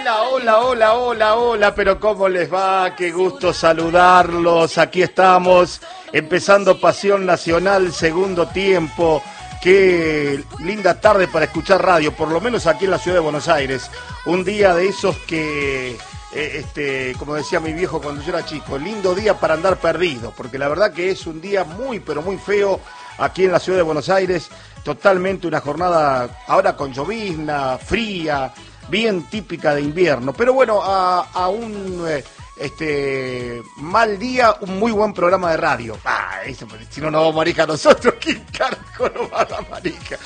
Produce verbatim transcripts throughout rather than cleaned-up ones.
Hola, hola, hola, hola, hola, pero ¿cómo les va? Qué gusto saludarlos. Aquí estamos, empezando Pasión Nacional, segundo tiempo. Qué linda tarde para escuchar radio, por lo menos aquí en la ciudad de Buenos Aires. Un día de esos que, eh, este, como decía mi viejo cuando yo era chico, lindo día para andar perdido, porque la verdad que es un día muy, pero muy feo aquí en la ciudad de Buenos Aires. Totalmente una jornada ahora con llovizna, fría, bien típica de invierno. Pero bueno, a, a un eh, este mal día, un muy buen programa de radio. Ah, eso, si no nos vamos a marica nosotros, ¿quién carajo nos va a dar marica?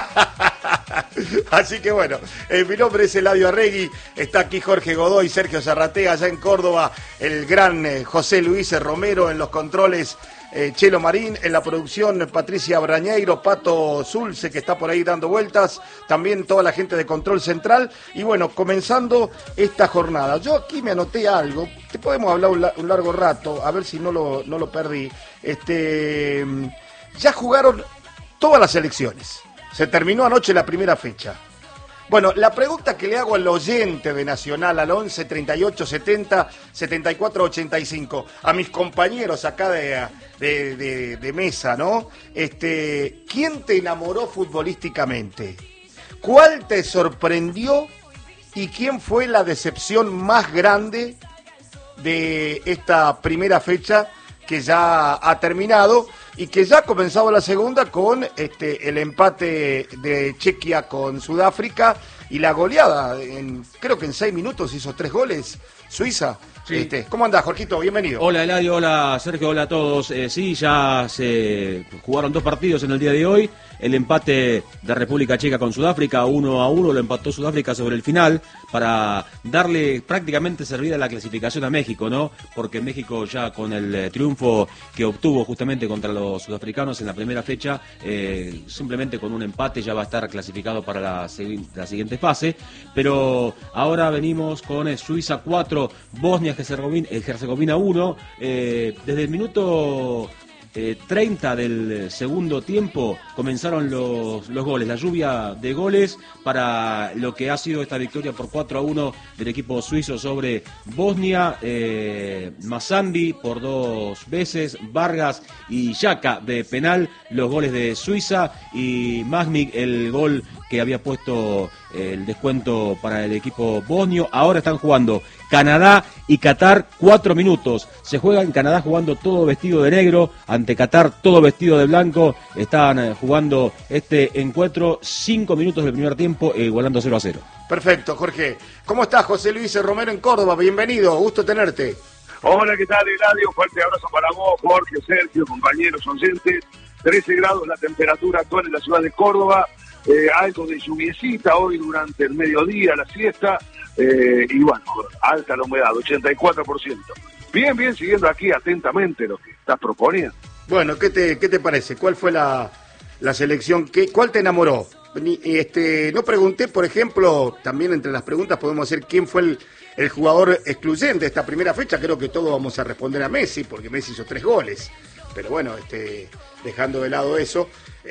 Así que bueno, eh, mi nombre es Eladio Arregui, está aquí Jorge Godoy, Sergio Zarratea, allá en Córdoba, el gran eh, José Luis Romero en los controles, eh, Chelo Marín, en la producción Patricia Brañeiro, Pato Zulce, que está por ahí dando vueltas, también toda la gente de Control Central, y bueno, comenzando esta jornada. Yo aquí me anoté algo, te podemos hablar un, la, un largo rato, a ver si no lo, no lo perdí. Este, ya jugaron todas las selecciones. Se terminó anoche la primera fecha. Bueno, la pregunta que le hago al oyente de Nacional al once, treinta y ocho, setenta, setenta y cuatro, ochenta y cinco, a mis compañeros acá de, de, de, de mesa, ¿no? Este, ¿quién te enamoró futbolísticamente? ¿Cuál te sorprendió? ¿Y quién fue la decepción más grande de esta primera fecha que ya ha terminado y que ya ha comenzado la segunda con este el empate de Chequia con Sudáfrica y la goleada, en, creo que en seis minutos hizo tres goles Suiza? Sí. Este, ¿cómo andás, Jorgito? Bienvenido. Hola, Eladio, hola, Sergio, hola a todos. Eh, sí, ya se jugaron dos partidos en el día de hoy. El empate de República Checa con Sudáfrica, uno a uno, lo empató Sudáfrica sobre el final para darle prácticamente servida la clasificación a México, ¿no? Porque México ya con el eh, triunfo que obtuvo justamente contra los sudafricanos en la primera fecha, eh, simplemente con un empate ya va a estar clasificado para la, la siguiente fase. Pero ahora venimos con eh, Suiza cuatro, Bosnia-Herzegovina Herzegovina uno. Eh, desde el minuto Eh, treinta del segundo tiempo comenzaron los, los goles, la lluvia de goles para lo que ha sido esta victoria por cuatro a uno del equipo suizo sobre Bosnia. eh, Massandi por dos veces, Vargas y Xhaka de penal, los goles de Suiza, y Magnik el gol que había puesto eh, el descuento para el equipo bosnio. Ahora están jugando Canadá y Qatar, cuatro minutos. Se juega en Canadá jugando todo vestido de negro, ante Qatar todo vestido de blanco. Están eh, jugando este encuentro, cinco minutos del primer tiempo, eh, igualando cero a cero. Perfecto, Jorge. ¿Cómo estás, José Luis Romero en Córdoba? Bienvenido, gusto tenerte. Hola, ¿qué tal, Eladio? Fuerte abrazo para vos, Jorge, Sergio, compañeros oyentes. trece grados la temperatura actual en la ciudad de Córdoba. Eh, algo de lluviecita hoy durante el mediodía, la siesta. Eh, y bueno, alta la humedad, ochenta y cuatro por ciento. Bien, bien, siguiendo aquí atentamente lo que estás proponiendo. Bueno, ¿qué te, qué te parece? ¿Cuál fue la, la selección? ¿Qué, ¿Cuál te enamoró? Este, no pregunté, por ejemplo, también entre las preguntas podemos hacer quién fue el, el jugador excluyente de esta primera fecha. Creo que todos vamos a responder a Messi, porque Messi hizo tres goles. Pero bueno, este, dejando de lado eso,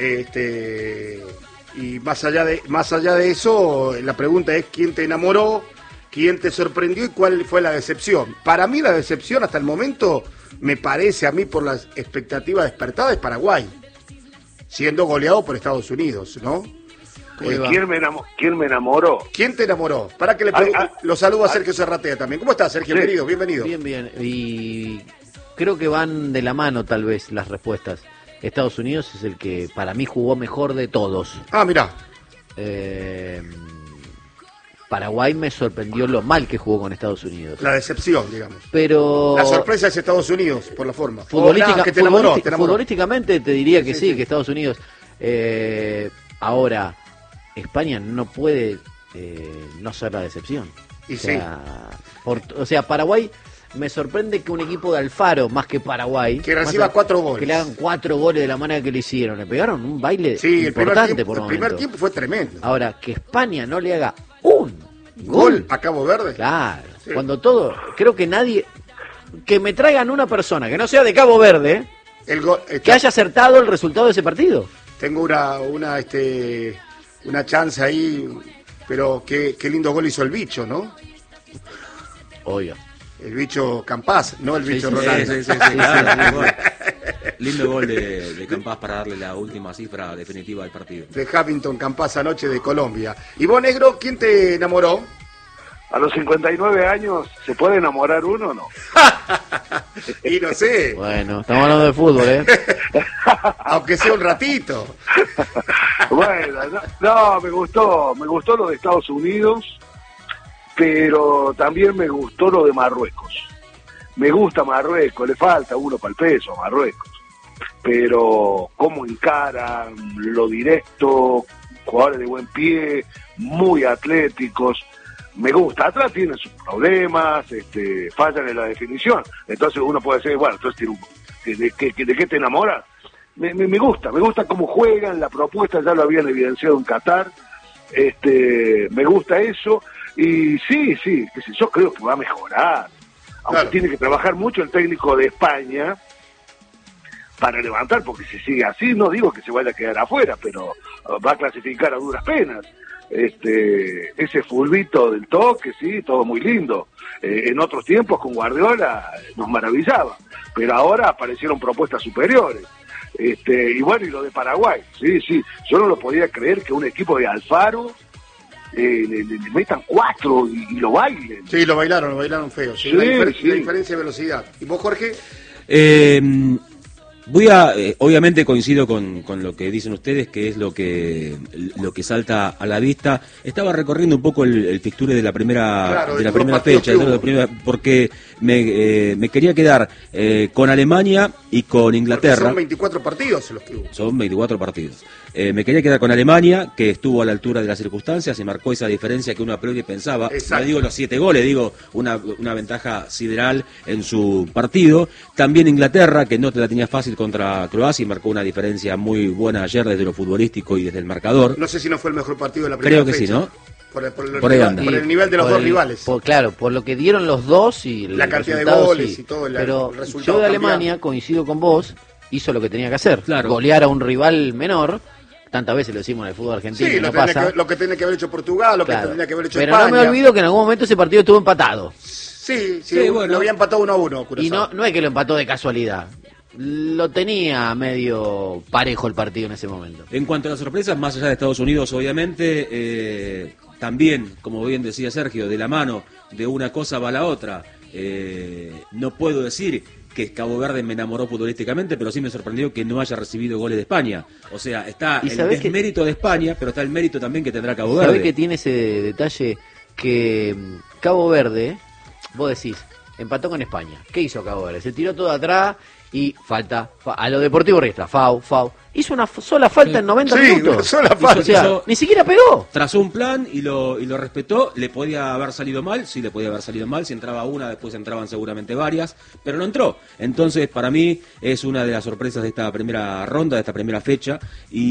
este... Y más allá de más allá de eso, la pregunta es quién te enamoró, quién te sorprendió y cuál fue la decepción. Para mí la decepción hasta el momento, me parece a mí por las expectativas despertadas, es Paraguay, siendo goleado por Estados Unidos, ¿no? Eh, ¿Quién, me enamoró? ¿Quién me enamoró? ¿Quién te enamoró? Para que le pregunte, ah, ah, lo saludo a Sergio Zarratea también. ¿Cómo estás, Sergio, sí. querido? Bienvenido. Bien, bien. Y creo que van de la mano tal vez las respuestas. Estados Unidos es el que para mí jugó mejor de todos. Ah, mirá. Eh, Paraguay me sorprendió lo mal que jugó con Estados Unidos. La decepción, digamos. Pero la sorpresa es Estados Unidos, por la forma. Futbolística, oh, nah, que te enamoró, futbolística, te enamoró. Futbolísticamente te diría que sí, sí, sí, que Estados Unidos. Eh, ahora, España no puede eh, no ser la decepción. Y o sea, sí. por, o sea, Paraguay... Me sorprende que un equipo de Alfaro, más que Paraguay, que reciba a, cuatro goles, que le hagan cuatro goles de la manera que le hicieron, le pegaron un baile sí, importante el tiempo, por el momento. primer tiempo fue tremendo. Ahora, que España no le haga un gol, gol a Cabo Verde. Claro, sí. Cuando todo, creo que nadie, que me traigan una persona que no sea de Cabo Verde, el gol, está, que haya acertado el resultado de ese partido. Tengo una, una, este, una chance ahí, pero qué, qué lindo gol hizo el bicho, ¿no? Oiga. El bicho Campás, no el bicho sí, Ronaldo. Sí, sí, sí, sí, claro, lindo gol, lindo gol de, de Campás para darle la última cifra definitiva del partido. De Huffington Campás anoche de Colombia. Y vos, negro, ¿quién te enamoró? A los cincuenta y nueve años, ¿se puede enamorar uno o no? Y no sé. Bueno, estamos hablando de fútbol, ¿eh? Aunque sea un ratito. Bueno, no, no, me gustó, me gustó lo de Estados Unidos, pero también me gustó lo de Marruecos. Me gusta Marruecos, le falta uno para el peso a Marruecos. Pero cómo encaran, lo directo, jugadores de buen pie, muy atléticos. Me gusta, atrás tienen sus problemas, este, fallan en la definición, entonces uno puede decir, bueno, entonces tiene un, ¿de, qué, ¿de qué te enamoras? Me, me, me gusta, me gusta cómo juegan, la propuesta ya lo habían evidenciado en Qatar, este, me gusta eso, y sí, sí, qué sé, yo creo que va a mejorar, aunque claro. Tiene que trabajar mucho el técnico de España para levantar, porque si sigue así, no digo que se vaya a quedar afuera, pero va a clasificar a duras penas. Este, ese fulbito del toque, sí, todo muy lindo. Eh, en otros tiempos con Guardiola nos maravillaba, pero ahora aparecieron propuestas superiores. Este, y bueno, y lo de Paraguay, sí, sí, yo no lo podía creer que un equipo de Alfaro eh, le, le, le metan cuatro y, y lo bailen. Sí, lo bailaron, lo bailaron feo. Sí, sí, la, difer sí. la diferencia de velocidad. ¿Y vos, Jorge? Eh... Voy a, eh, obviamente coincido con, con lo que dicen ustedes, que es lo que lo que salta a la vista. Estaba recorriendo un poco el, el fixture de la primera claro, de la primera fecha, de la primera, porque me, eh, me quería quedar eh, con Alemania y con Inglaterra. Porque son veinticuatro partidos los que hubo. Son veinticuatro partidos. Eh, me quería quedar con Alemania, que estuvo a la altura de las circunstancias y marcó esa diferencia que uno a priori pensaba. Exacto. No digo los siete goles, digo una, una ventaja sideral en su partido. También Inglaterra, que no te la tenía fácil contra Croacia y marcó una diferencia muy buena ayer desde lo futbolístico y desde el marcador. No sé si no fue el mejor partido de la primera fecha. Creo que sí, ¿no? Por el, por el, por nivel, por el nivel de los por dos el, rivales. Por, claro, por lo que dieron los dos y la cantidad de goles sí, y todo el, pero el resultado. Yo de Alemania, cambiado. Coincido con vos, hizo lo que tenía que hacer. Claro. Golear a un rival menor. Tantas veces lo decimos en el fútbol argentino sí, y no lo pasa. Que, lo que tenía que haber hecho Portugal, lo claro. que tenía que haber hecho Pero España. Pero no me olvido que en algún momento ese partido estuvo empatado. Sí, sí, sí bueno, lo había empatado uno a uno. Curazao. Y no, no es que lo empató de casualidad. Lo tenía medio parejo el partido en ese momento. En cuanto a las sorpresas, más allá de Estados Unidos, obviamente, eh, también, como bien decía Sergio, de la mano de una cosa va la otra. Eh, no puedo decir que Cabo Verde me enamoró futbolísticamente, pero sí me sorprendió que no haya recibido goles de España. O sea, está el desmérito que... de España, pero está el mérito también que tendrá Cabo Verde. ¿Sabés que tiene ese detalle? Que Cabo Verde, vos decís, empató con España. ¿Qué hizo Cabo Verde? Se tiró todo atrás y falta, fa, a lo Deportivo Riestra, fau, fau. Hizo una sola falta sí. en noventa sí, minutos. Una sola falta. O sea, hizo, ni siquiera pegó. Trazó un plan y lo, y lo respetó. Le podía haber salido mal, sí le podía haber salido mal. Si entraba una, después entraban seguramente varias, pero no entró. Entonces, para mí, es una de las sorpresas de esta primera ronda, de esta primera fecha.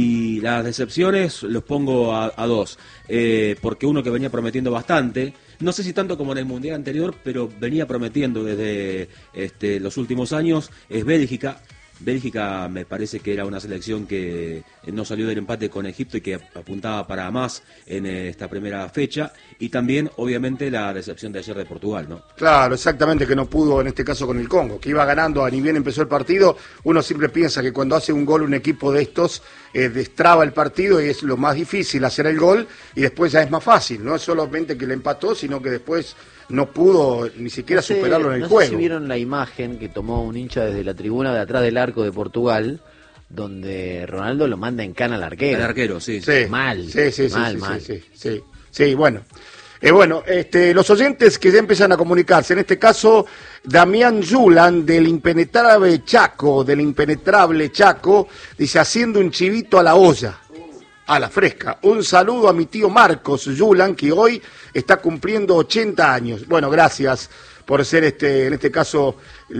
Y las decepciones los pongo a, a dos. Eh, porque uno que venía prometiendo bastante, no sé si tanto como en el Mundial anterior, pero venía prometiendo desde este, los últimos años, es Bélgica. Bélgica me parece que era una selección que no salió del empate con Egipto y que apuntaba para más en esta primera fecha, y también obviamente la decepción de ayer de Portugal, ¿no? Claro, exactamente, que no pudo en este caso con el Congo, que iba ganando, ni bien empezó el partido. Uno siempre piensa que cuando hace un gol un equipo de estos eh, destraba el partido y es lo más difícil hacer el gol, y después ya es más fácil, no es solamente que le empató, sino que después no pudo ni siquiera no sé, superarlo en el no juego. No sé si vieron la imagen que tomó un hincha desde la tribuna de atrás del arco de Portugal, donde Ronaldo lo manda en cana al arquero. Al arquero, sí. sí. Mal, sí, sí, mal, sí, mal. Sí, sí, sí, sí, bueno. Eh, bueno, este, los oyentes que ya empiezan a comunicarse, en este caso, Damián Yulan, del impenetrable Chaco, del impenetrable Chaco, dice, haciendo un chivito a la olla. A la fresca. Un saludo a mi tío Marcos Yulan, que hoy está cumpliendo ochenta años. Bueno, gracias por ser, este, en este caso,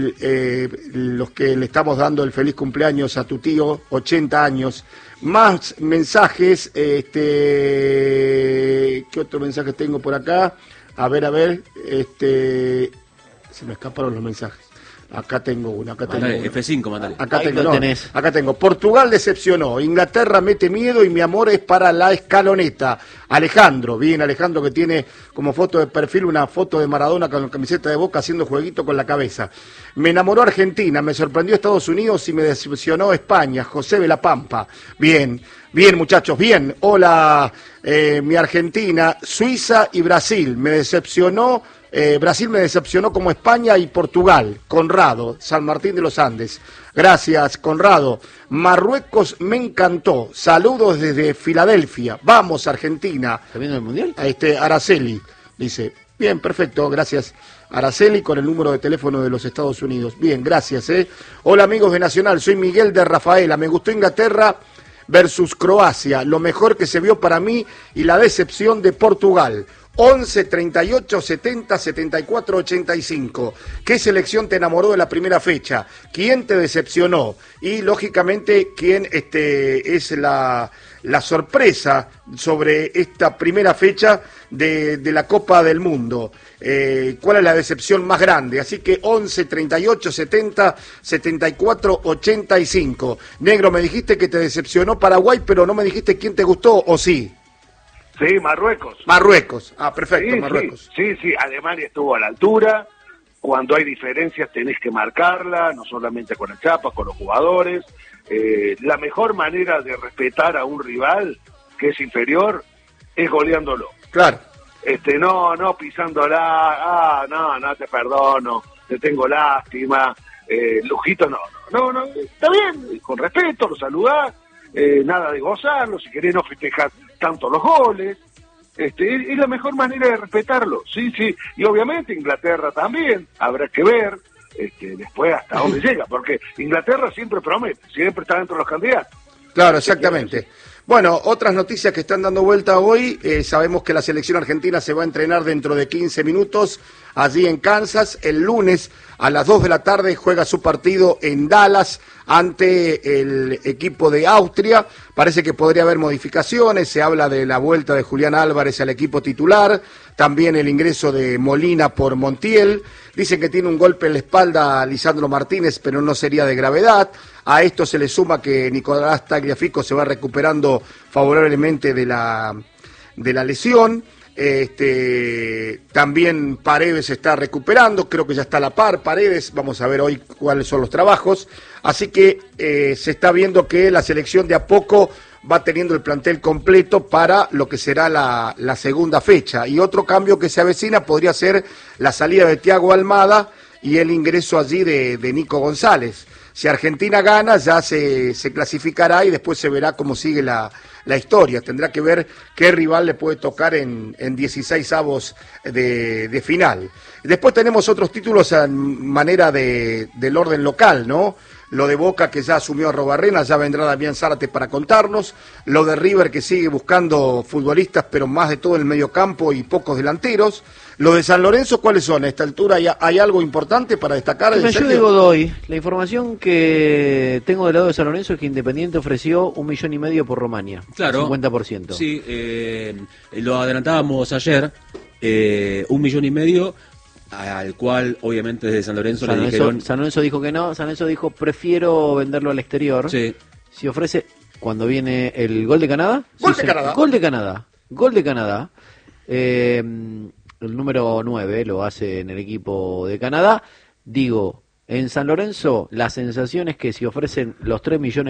eh, los que le estamos dando el feliz cumpleaños a tu tío, ochenta años. Más mensajes, este, ¿qué otro mensaje tengo por acá? A ver, a ver, este, se me escaparon los mensajes. Acá tengo una, acá tengo Mandale, una. F cinco, mandale. Acá Ahí tengo, lo no, tenés. acá tengo. Portugal decepcionó, Inglaterra mete miedo y mi amor es para la escaloneta. Alejandro, bien, Alejandro que tiene como foto de perfil una foto de Maradona con la camiseta de Boca haciendo jueguito con la cabeza. Me enamoró Argentina, me sorprendió Estados Unidos y me decepcionó España. José de la Pampa. Bien, bien muchachos, bien. Hola, eh, mi Argentina, Suiza y Brasil. Me decepcionó. Eh, Brasil me decepcionó como España y Portugal. Conrado, San Martín de los Andes. Gracias, Conrado. Marruecos me encantó. Saludos desde Filadelfia. Vamos, Argentina. ¿Está viendo el Mundial? A este Araceli dice. Bien, perfecto, gracias. Araceli con el número de teléfono de los Estados Unidos. Bien, gracias. ¿eh? Hola amigos de Nacional, soy Miguel de Rafaela. Me gustó Inglaterra versus Croacia. Lo mejor que se vio para mí y la decepción de Portugal. once, treinta y ocho, setenta, setenta y cuatro, ochenta y cinco. ¿Qué selección te enamoró de la primera fecha? ¿Quién te decepcionó? Y, lógicamente, ¿quién este, es la, la sorpresa sobre esta primera fecha de, de la Copa del Mundo? Eh, ¿Cuál es la decepción más grande? Así que once, treinta y ocho, setenta, setenta y cuatro, ochenta y cinco. Negro, me dijiste que te decepcionó Paraguay, pero no me dijiste quién te gustó, ¿o sí? Sí, Marruecos. Marruecos, ah, perfecto, Sí, Marruecos. Sí, sí, sí, Alemania estuvo a la altura. Cuando hay diferencias tenés que marcarla, no solamente con el Chapa, con los jugadores. Eh, la mejor manera de respetar a un rival que es inferior es goleándolo. Claro. Este, no, no pisándola, ah, no, no te perdono, te tengo lástima, eh, Lujito, no, no, no, está bien, con respeto, lo saludás, eh, nada de gozarlo, si querés no festejar tanto los goles, este, es, es la mejor manera de respetarlo, sí, sí, y obviamente Inglaterra también, habrá que ver, este, después hasta dónde llega, porque Inglaterra siempre promete, siempre está dentro de los candidatos. Claro, exactamente. Bueno, otras noticias que están dando vuelta hoy, eh, sabemos que la selección argentina se va a entrenar dentro de quince minutos allí en Kansas. El lunes a las dos de la tarde juega su partido en Dallas ante el equipo de Austria. Parece que podría haber modificaciones, se habla de la vuelta de Julián Álvarez al equipo titular, también el ingreso de Molina por Montiel. Dicen que tiene un golpe en la espalda a Lisandro Martínez, pero no sería de gravedad. A esto se le suma que Nicolás Tagliafico se va recuperando favorablemente de la, de la lesión. Este, también Paredes se está recuperando, creo que ya está a la par Paredes, vamos a ver hoy cuáles son los trabajos. Así que eh, se está viendo que la selección de a poco va teniendo el plantel completo para lo que será la, la segunda fecha. Y otro cambio que se avecina podría ser la salida de Thiago Almada y el ingreso allí de, de Nico González. Si Argentina gana, ya se, se clasificará y después se verá cómo sigue la, la historia. Tendrá que ver qué rival le puede tocar en, en dieciséis avos de, de final. Después tenemos otros títulos en manera de, del orden local, ¿no? Lo de Boca, que ya asumió a Robarrena, ya vendrá Damián Zárate para contarnos. Lo de River, que sigue buscando futbolistas, pero más de todo en el medio campo y pocos delanteros. Lo de San Lorenzo, ¿cuáles son? A esta altura hay, hay algo importante para destacar. Que me ayude Godoy. La información que tengo del lado de San Lorenzo es que Independiente ofreció un millón y medio por Romania. Claro. cincuenta por ciento. Sí, eh, lo adelantábamos ayer, eh, un millón y medio, al cual obviamente desde San Lorenzo San le Lorenzo, dijeron... San Lorenzo dijo que no, San Lorenzo dijo prefiero venderlo al exterior. Sí. Si ofrece, cuando viene el gol de Canadá. Gol sí, de se- Canadá. Gol de Canadá. Gol de Canadá. Eh, el número nueve lo hace en el equipo de Canadá. Digo, en San Lorenzo la sensación es que si ofrecen los tres millones